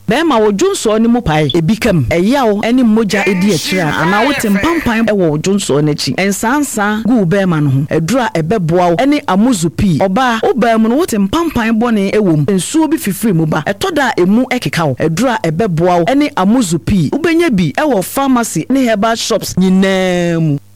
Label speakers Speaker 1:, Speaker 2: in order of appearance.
Speaker 1: bema wo dwonso ne mu pae ebikam eyawo ene moja edi akira ana wote mpampan ewo dwonso ne chi ensansa gu bema no ho edura ebeboa ene amuzupi oba obam no wote mpampan bone ewom ensuo bi fifiri mu ba etoda emu ekeka wo edura ebeboa ene amuzupi ubenya bi ewo pharmacy ne herbal shops nyinaa mu